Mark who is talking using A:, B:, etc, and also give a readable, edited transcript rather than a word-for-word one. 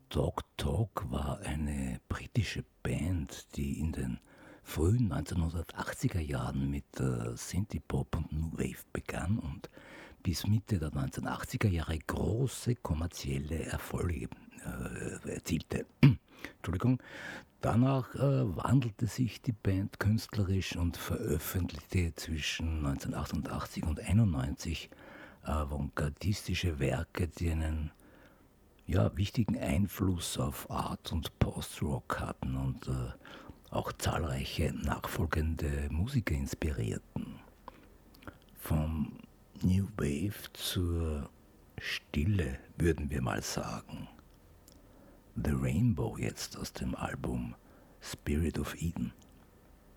A: Talk Talk war eine britische Band, die in den frühen 1980er Jahren mit Synthie-Pop und New Wave begann und bis Mitte der 1980er Jahre große kommerzielle Erfolge erzielte. Entschuldigung. Danach wandelte sich die Band künstlerisch und veröffentlichte zwischen 1988 und 1991 avantgardistische Werke, die einen wichtigen Einfluss auf Art und Post-Rock hatten und auch zahlreiche nachfolgende Musiker inspirierten. Vom New Wave zur Stille, würden wir mal sagen. The Rainbow jetzt aus dem Album Spirit of Eden.